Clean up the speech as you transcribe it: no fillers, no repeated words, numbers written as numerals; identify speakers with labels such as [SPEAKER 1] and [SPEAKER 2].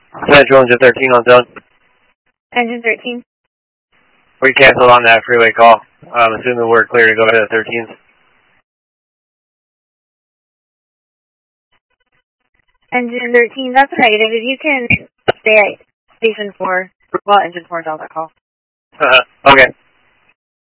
[SPEAKER 1] Central Engine 13 on zone.
[SPEAKER 2] Engine 13.
[SPEAKER 1] We canceled on that freeway call. I'm assuming we're clear to go to the 13s.
[SPEAKER 2] Engine 13, that's negative. If you can stay at Station 4, well, Engine 4 is all that call.
[SPEAKER 1] Okay.